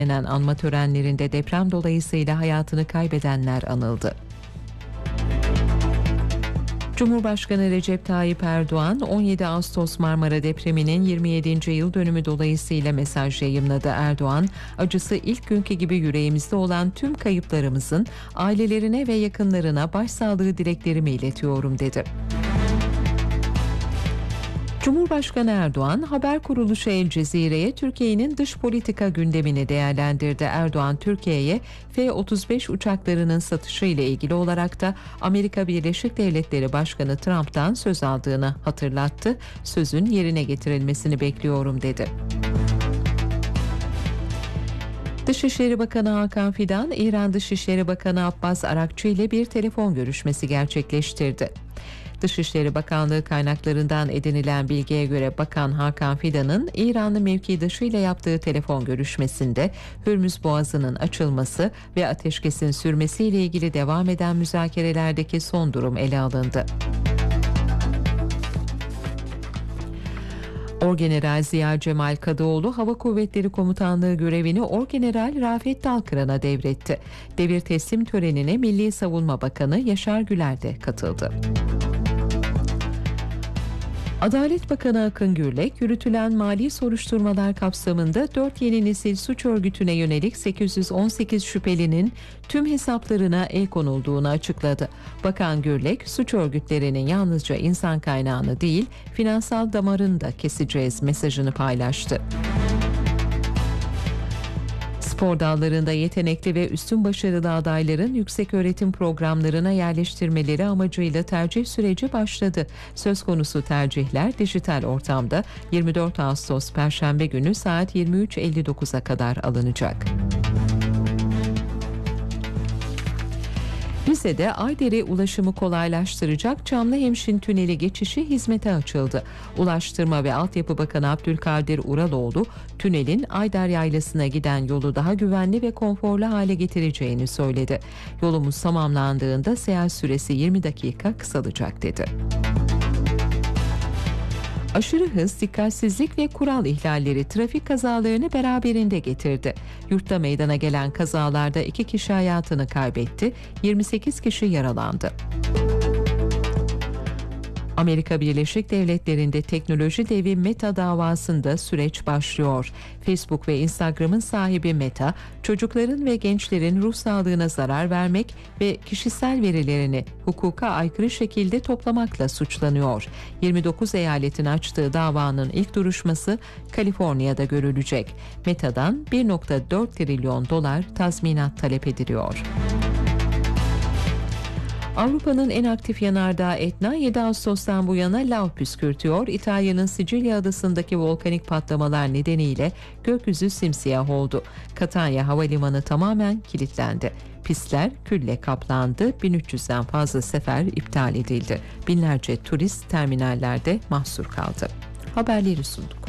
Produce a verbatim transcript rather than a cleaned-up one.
anma törenlerinde deprem dolayısıyla hayatını kaybedenler anıldı. Cumhurbaşkanı Recep Tayyip Erdoğan, on yedi Ağustos Marmara depreminin yirmi yedinci yıl dönümü dolayısıyla mesaj yayımladı. Erdoğan, acısı ilk günkü gibi yüreğimizde olan tüm kayıplarımızın ailelerine ve yakınlarına başsağlığı dileklerimi iletiyorum dedi. Cumhurbaşkanı Erdoğan, haber kuruluşu El Cezire'ye Türkiye'nin dış politika gündemini değerlendirdi. Erdoğan, Türkiye'ye F otuz beş uçaklarının satışı ile ilgili olarak da Amerika Birleşik Devletleri Başkanı Trump'tan söz aldığını hatırlattı. Sözün yerine getirilmesini bekliyorum dedi. Dışişleri Bakanı Hakan Fidan, İran Dışişleri Bakanı Abbas Arakçı ile bir telefon görüşmesi gerçekleştirdi. Dışişleri Bakanlığı kaynaklarından edinilen bilgiye göre Bakan Hakan Fidan'ın İranlı mevkidaşı ile yaptığı telefon görüşmesinde Hürmüz Boğazı'nın açılması ve ateşkesin sürmesiyle ilgili devam eden müzakerelerdeki son durum ele alındı. Orgeneral Ziya Cemal Kadıoğlu, Hava Kuvvetleri Komutanlığı görevini Orgeneral Rafet Dalkıran'a devretti. Devir teslim törenine Milli Savunma Bakanı Yaşar Güler de katıldı. Adalet Bakanı Akın Gürlek, yürütülen mali soruşturmalar kapsamında dört yeni nesil suç örgütüne yönelik sekiz yüz on sekiz şüphelinin tüm hesaplarına el konulduğunu açıkladı. Bakan Gürlek, suç örgütlerinin yalnızca insan kaynağını değil, finansal damarını da keseceğiz mesajını paylaştı. Spor dallarında yetenekli ve üstün başarılı adayların yükseköğretim programlarına yerleştirmeleri amacıyla tercih süreci başladı. Söz konusu tercihler dijital ortamda yirmi dört Ağustos Perşembe günü saat yirmi üç elli dokuza kadar alınacak. Rize'de Ayder'e ulaşımı kolaylaştıracak Çamlıhemşin Tüneli geçişi hizmete açıldı. Ulaştırma ve Altyapı Bakanı Abdülkadir Uraloğlu, tünelin Ayder Yaylası'na giden yolu daha güvenli ve konforlu hale getireceğini söyledi. Yolumuz tamamlandığında seyahat süresi yirmi dakika kısalacak dedi. Aşırı hız, dikkatsizlik ve kural ihlalleri trafik kazalarını beraberinde getirdi. Yurtta meydana gelen kazalarda iki kişi hayatını kaybetti, yirmi sekiz kişi yaralandı. Amerika Birleşik Devletleri'nde teknoloji devi Meta davasında süreç başlıyor. Facebook ve Instagram'ın sahibi Meta, çocukların ve gençlerin ruh sağlığına zarar vermek ve kişisel verilerini hukuka aykırı şekilde toplamakla suçlanıyor. yirmi dokuz eyaletin açtığı davanın ilk duruşması Kaliforniya'da görülecek. Meta'dan bir virgül dört trilyon dolar tazminat talep ediliyor. Avrupa'nın en aktif yanardağı Etna yedi Ağustos'tan bu yana lav püskürtüyor. İtalya'nın Sicilya adasındaki volkanik patlamalar nedeniyle gökyüzü simsiyah oldu. Catania havalimanı tamamen kilitlendi. Pistler külle kaplandı. bin üç yüzden fazla sefer iptal edildi. Binlerce turist terminallerde mahsur kaldı. Haberleri sunduk.